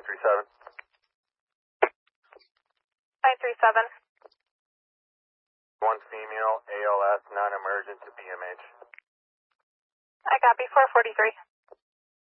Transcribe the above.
937. 937. One female, ALS, non-emergent to BMH. I copy, 443.